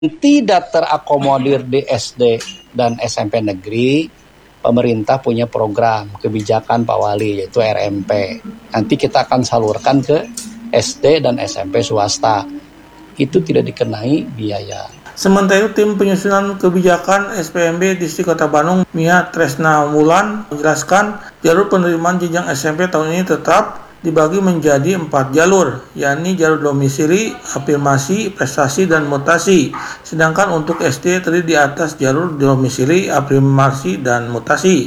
tidak terakomodir di SD dan SMP negeri, pemerintah punya program kebijakan Pak Wali yaitu RMP. Nanti kita akan salurkan ke SD dan SMP swasta. Itu tidak dikenai biaya. Sementara itu, tim penyusunan kebijakan SPMB Distrik Kota Bandung, Mia Tresna Wulan, menjelaskan jalur penerimaan jenjang SMP tahun ini tetap dibagi menjadi 4 jalur, yakni jalur domisili, afirmasi, prestasi, dan mutasi. Sedangkan untuk SD terdiri di atas jalur domisili, afirmasi, dan mutasi.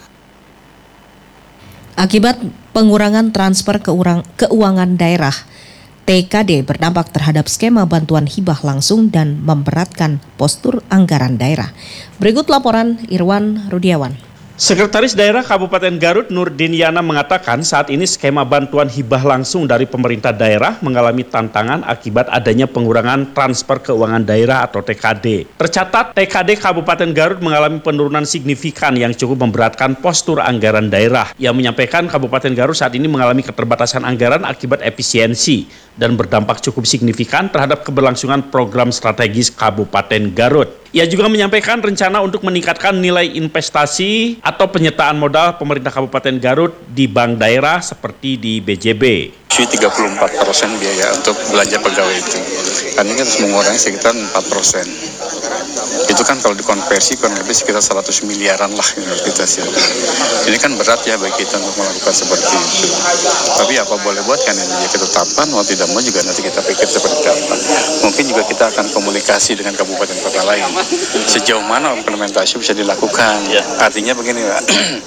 Akibat pengurangan transfer keuangan daerah, TKD berdampak terhadap skema bantuan hibah langsung dan memberatkan postur anggaran daerah. Berikut laporan Irwan Rudiawan. Sekretaris Daerah Kabupaten Garut Nurdin Yana mengatakan saat ini skema bantuan hibah langsung dari pemerintah daerah mengalami tantangan akibat adanya pengurangan transfer keuangan daerah atau TKD. Tercatat TKD Kabupaten Garut mengalami penurunan signifikan yang cukup memberatkan postur anggaran daerah. Ia menyampaikan Kabupaten Garut saat ini mengalami keterbatasan anggaran akibat efisiensi dan berdampak cukup signifikan terhadap keberlangsungan program strategis Kabupaten Garut. Ia juga menyampaikan rencana untuk meningkatkan nilai investasi atau penyertaan modal pemerintah Kabupaten Garut di bank daerah seperti di BJB. 34% biaya untuk belanja pegawai itu. Karena ini harus mengurangi sekitar 4%. Itu kan kalau dikonversi kurang lebih sekitar 100 miliaran lah kita sih. Ini kan berat ya bagi kita untuk melakukan seperti itu. Tapi apa boleh buat kan ini ketetapan, mau tidak mau juga nanti kita pikir seperti apa. Mungkin juga kita akan komunikasi dengan kabupaten kota lain. Sejauh mana implementasi bisa dilakukan. Artinya begini Pak.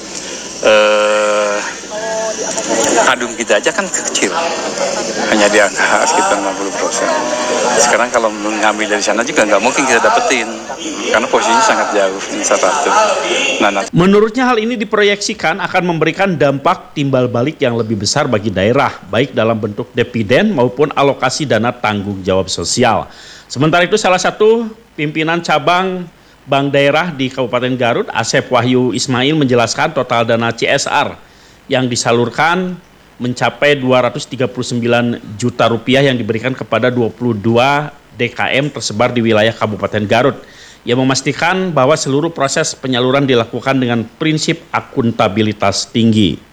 Kadung kita aja kan kecil, hanya di angka sekitar 50%. Sekarang kalau mengambil dari sana juga nggak mungkin kita dapetin, karena posisinya sangat jauh. Menurutnya hal ini diproyeksikan akan memberikan dampak timbal balik yang lebih besar bagi daerah, baik dalam bentuk dividen maupun alokasi dana tanggung jawab sosial. Sementara itu salah satu pimpinan cabang Bank Daerah di Kabupaten Garut, Asep Wahyu Ismail menjelaskan total dana CSR yang disalurkan mencapai 239 juta rupiah yang diberikan kepada 22 DKM tersebar di wilayah Kabupaten Garut. Ia memastikan bahwa seluruh proses penyaluran dilakukan dengan prinsip akuntabilitas tinggi.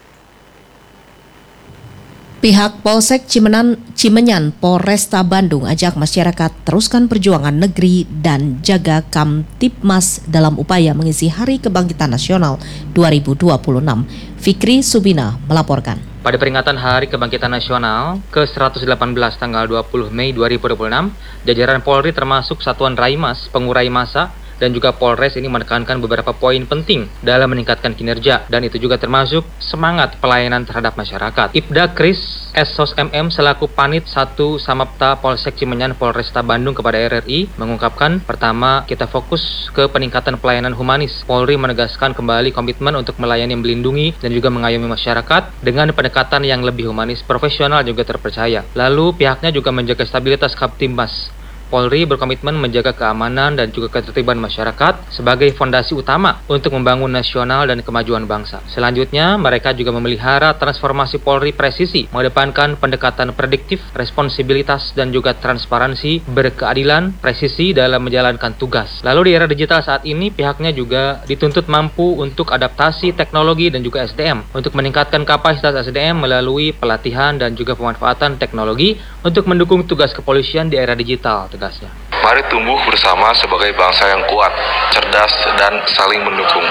Pihak Polsek Cimenyan Polresta Bandung ajak masyarakat teruskan perjuangan negeri dan jaga Kamtibmas dalam upaya mengisi Hari Kebangkitan Nasional 2026. Fikri Subina melaporkan. Pada peringatan Hari Kebangkitan Nasional ke-118 tanggal 20 Mei 2026, jajaran Polri termasuk Satuan Raimas, Pengurai Massa, dan juga Polres ini menekankan beberapa poin penting dalam meningkatkan kinerja, dan itu juga termasuk semangat pelayanan terhadap masyarakat. Ibda Kris Esos MM selaku Panit 1 Samapta Polsek Cimenyan Polresta Bandung kepada RRI mengungkapkan, pertama, kita fokus ke peningkatan pelayanan humanis. Polri menegaskan kembali komitmen untuk melayani, melindungi, dan juga mengayomi masyarakat dengan pendekatan yang lebih humanis, profesional, juga terpercaya. Lalu pihaknya juga menjaga stabilitas Kamtibmas. Polri berkomitmen menjaga keamanan dan juga ketertiban masyarakat sebagai fondasi utama untuk membangun nasional dan kemajuan bangsa. Selanjutnya, mereka juga memelihara transformasi Polri presisi, mengedepankan pendekatan prediktif, responsibilitas, dan juga transparansi, berkeadilan, presisi dalam menjalankan tugas. Lalu di era digital saat ini, pihaknya juga dituntut mampu untuk adaptasi teknologi dan juga SDM, untuk meningkatkan kapasitas SDM melalui pelatihan dan juga pemanfaatan teknologi untuk mendukung tugas kepolisian di era digital. Tegasnya. Mari tumbuh bersama sebagai bangsa yang kuat, cerdas, dan saling mendukung.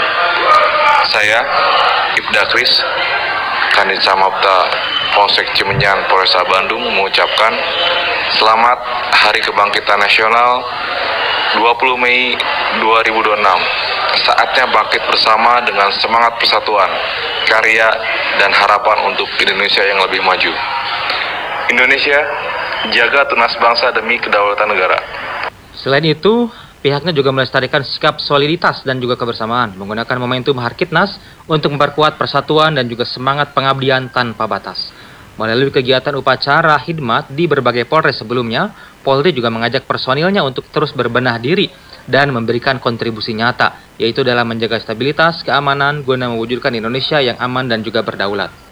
Saya, Ibda Kris, Kanit Samapta Polsek Cimenyan Polresta Bandung mengucapkan selamat Hari Kebangkitan Nasional 20 Mei 2026. Saatnya bangkit bersama dengan semangat persatuan, karya, dan harapan untuk Indonesia yang lebih maju. Indonesia, jaga tunas bangsa demi kedaulatan negara. Selain itu, pihaknya juga melestarikan sikap soliditas dan juga kebersamaan, menggunakan momentum Harkitnas untuk memperkuat persatuan dan juga semangat pengabdian tanpa batas. Melalui kegiatan upacara khidmat di berbagai Polres sebelumnya, Polri juga mengajak personilnya untuk terus berbenah diri dan memberikan kontribusi nyata, yaitu dalam menjaga stabilitas, keamanan, guna mewujudkan Indonesia yang aman dan juga berdaulat.